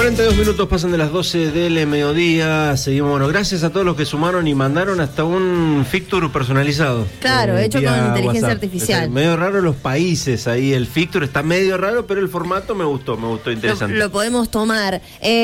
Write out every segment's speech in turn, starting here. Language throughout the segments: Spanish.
42 minutos pasan de las 12 del mediodía. Seguimos, bueno, gracias a todos los que sumaron y mandaron hasta un fixture personalizado. Claro, hecho con inteligencia WhatsApp. artificial. Medio raro los países ahí, el fixture está medio raro, pero el formato me gustó interesante. Lo podemos tomar.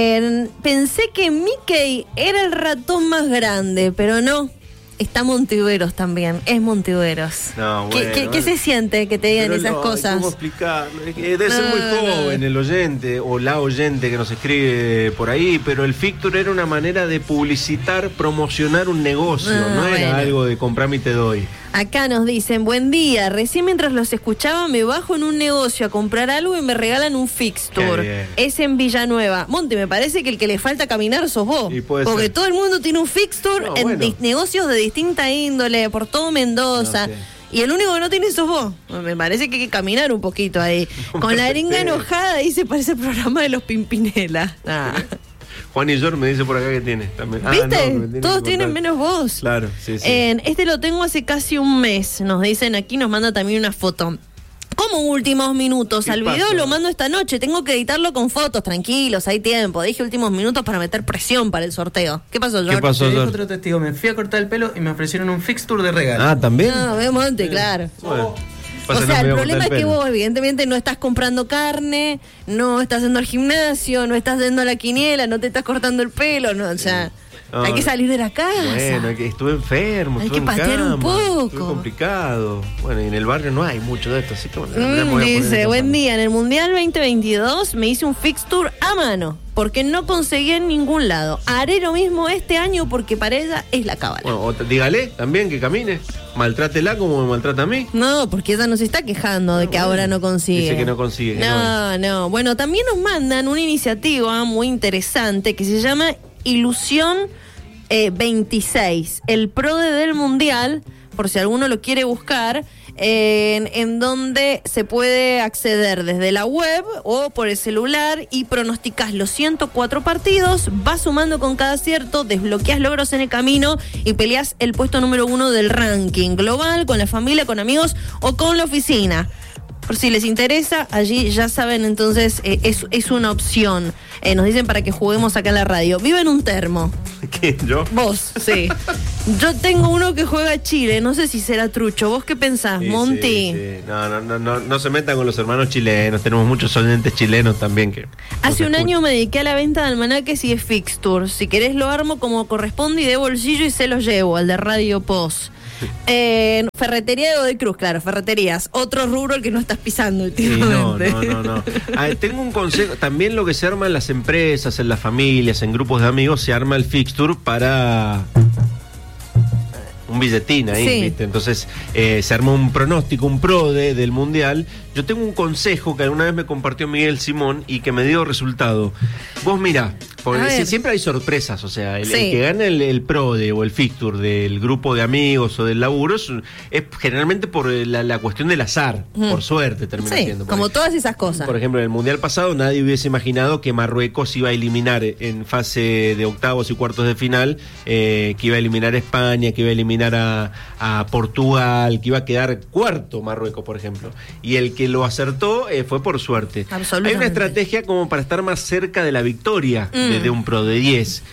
Pensé que Mickey era el ratón más grande, pero no. Está Montiveros también, es Montiveros. No, bueno, ¿Qué se siente que te digan pero esas cosas? ¿Cómo explicarlo? Debe ser muy joven el oyente o la oyente que nos escribe por ahí, pero el fixture era una manera de publicitar, promocionar un negocio, no era algo de comprame y te doy. Acá nos dicen, buen día, recién mientras los escuchaba me bajo en un negocio a comprar algo y me regalan un fixture. Es en Villanueva. Monte, me parece que el que le falta caminar sos vos. Porque todo el mundo tiene un fixture en negocios de distinta índole, por todo Mendoza. No sé. Y el único que no tiene sos vos. Me parece que hay que caminar un poquito ahí. Con la arenga enojada ahí se parece el programa de los Pimpinela. Juan y George me dice por acá que tiene también. ¿Viste? No, todos tienen menos vos. Claro, sí. Este lo tengo hace casi un mes. Nos dicen aquí, nos manda también una foto. ¿Cómo últimos minutos? Al video lo mando esta noche. Tengo que editarlo con fotos, tranquilos, hay tiempo. Dije últimos minutos para meter presión para el sorteo. ¿Qué pasó, George? ¿Qué pasó, George? Otro testigo, me fui a cortar el pelo y me ofrecieron un fixture de regalo. Ah, ¿también? No, vemos antes, claro. Bueno. O sea, el problema es que vos evidentemente no estás comprando carne, no estás yendo al gimnasio, no estás yendo a la quiniela, no te estás cortando el pelo, no, o sea, hay que salir de la casa. Bueno, estuve enfermo, hay que patear un poco. Estuve complicado. Bueno, y en el barrio no hay mucho de esto, así que dice, buen día, en el Mundial 2022 me hice un fixture a mano, porque no conseguí en ningún lado. Haré lo mismo este año porque para ella es la cábala. Bueno, dígale también que camine. Maltrátela como me maltrata a mí. No, porque ella no se está quejando de que ahora no consigue. Dice que no consigue. No. Bueno, también nos mandan una iniciativa muy interesante que se llama Ilusión 26. El PRODE del Mundial, por si alguno lo quiere buscar, en donde se puede acceder desde la web o por el celular y pronosticás los 104 partidos, vas sumando con cada acierto, desbloqueas logros en el camino y peleas el puesto número 1 del ranking global con la familia, con amigos o con la oficina. Por si les interesa, allí ya saben, entonces es una opción. Nos dicen para que juguemos acá en la radio. Vive en un termo. ¿Quién, yo? Vos, sí. Yo tengo uno que juega a Chile, no sé si será trucho. ¿Vos qué pensás, Monty? Sí. No se metan con los hermanos chilenos. Tenemos muchos oyentes chilenos también que... Hace un año me dediqué a la venta de almanaques y de fixture. Si querés lo armo como corresponde y de bolsillo y se los llevo, al de Radio Post. Ferretería de Godoy Cruz, claro, ferreterías. Otro rubro el que no estás pisando últimamente. No. Tengo un consejo. También lo que se arma en las empresas, en las familias, en grupos de amigos, se arma el fixture para... un billetín ahí, ¿viste? Entonces se armó un pronóstico, un PRODE del Mundial. Yo tengo un consejo que alguna vez me compartió Miguel Simón y que me dio resultado. Vos mirá, porque siempre hay sorpresas, o sea, el que gana el PRODE o el fixture del grupo de amigos o del laburo es generalmente por la cuestión del azar, por suerte termina siendo. Como todas esas cosas. Por ejemplo, en el Mundial pasado nadie hubiese imaginado que Marruecos iba a eliminar en fase de octavos y cuartos de final, que iba a eliminar a España, que iba a eliminar a Portugal, que iba a quedar cuarto Marruecos, por ejemplo. Y el que lo acertó fue por suerte. Hay una estrategia como para estar más cerca de la victoria de un Pro de 10.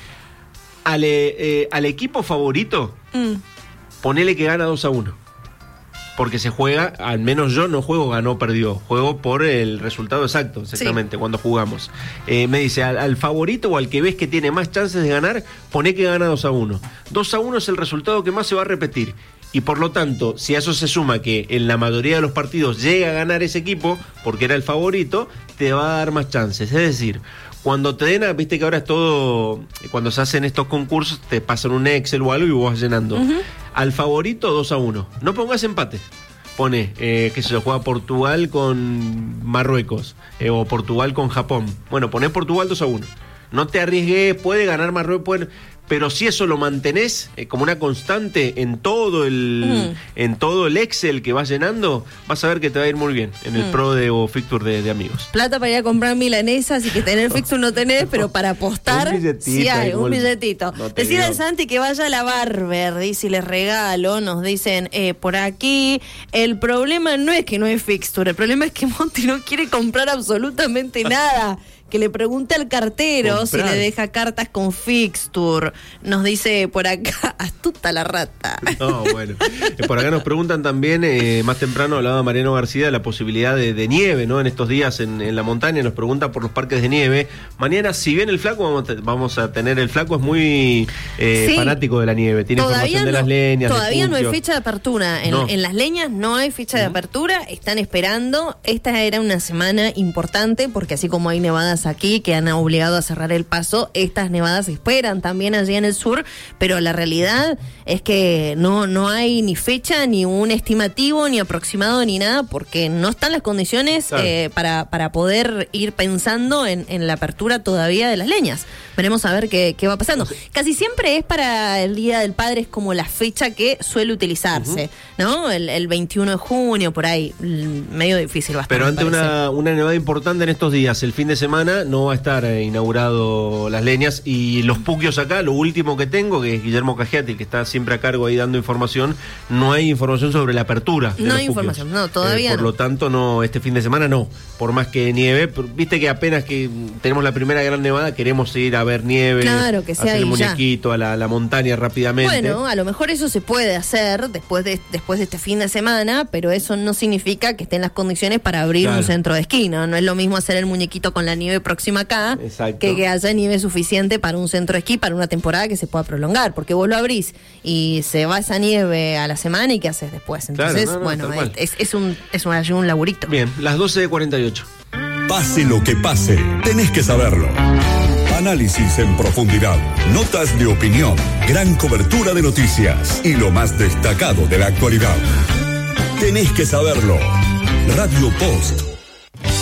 Al equipo favorito, ponele que gana 2-1. Porque se juega, al menos yo no juego ganó, perdió. Juego por el resultado exactamente, cuando jugamos. Me dice, al favorito o al que ves que tiene más chances de ganar, poné que gana 2-1. 2-1 es el resultado que más se va a repetir. Y por lo tanto, si a eso se suma que en la mayoría de los partidos llega a ganar ese equipo, porque era el favorito, te va a dar más chances. Es decir, cuando te den, viste que ahora es todo, cuando se hacen estos concursos, te pasan un Excel o algo y vos vas llenando. Al favorito 2-1. No pongas empate. Pone que se juega Portugal con Marruecos o Portugal con Japón. Bueno, poné Portugal 2-1. No te arriesgues, puede ganar Marruecos, pero si eso lo mantenés como una constante en todo el Excel que vas llenando, vas a ver que te va a ir muy bien en el PRODE o fixture de amigos. Plata para ir a comprar milanesas y que tener fixture no tenés, pero para apostar sí hay, un billetito. Decirle al Santi que vaya a la Barber, dice, les regalo, nos dicen por aquí, el problema no es que no hay fixture, el problema es que Monty no quiere comprar absolutamente nada. que le pregunte al cartero Comprar. si le deja cartas con fixture. Nos dice por acá, astuta la rata. No, bueno. Por acá nos preguntan también, más temprano hablaba Mariano García de la posibilidad de nieve, ¿no? En estos días en la montaña, nos pregunta por los parques de nieve. Mañana, si bien el Flaco, vamos a tener, el Flaco es muy Sí. fanático de la nieve, tiene información de las leñas. Todavía de no hay puchios. fecha de apertura. No. En las leñas no hay fecha de apertura, están esperando. Esta era una semana importante porque así como hay nevadas aquí que han obligado a cerrar el paso, estas nevadas esperan también allí en el sur, pero la realidad es que no hay ni fecha, ni un estimativo, ni aproximado, ni nada, porque no están las condiciones Claro. para poder ir pensando en la apertura todavía de las leñas. Veremos a ver qué va pasando. Casi siempre es para el Día del Padre, es como la fecha que suele utilizarse, ¿no? El 21 de junio, por ahí, medio difícil va a estar. Pero ante me parece. una nevada importante en estos días, el fin de semana no va a estar inaugurado las leñas y los puquios acá, lo último que tengo, que es Guillermo Cagiati, que está siempre a cargo ahí dando información, no hay información sobre la apertura. de No los hay puquios. información, no, todavía Por no. lo tanto, no, este fin de semana no, por más que nieve, pero viste que apenas que tenemos la primera gran nevada, queremos ir a ver nieve, Claro, que sea hacer el ahí ya. muñequito, a la montaña rápidamente. Bueno, a lo mejor eso se puede hacer después de este fin de semana, pero eso no significa que estén las condiciones para abrir Claro. un centro de esquí, ¿no? No es lo mismo hacer el muñequito con la nieve próxima acá Exacto. que haya nieve suficiente para un centro de esquí, para una temporada que se pueda prolongar, porque vos lo abrís y se va esa nieve a la semana y ¿qué haces después? Entonces, Claro, no, bueno, tal cual. es un laburito. Bien, las 12:48. Pase lo que pase, tenés que saberlo. Análisis en profundidad, notas de opinión, gran cobertura de noticias y lo más destacado de la actualidad. Tenés que saberlo. Radio Post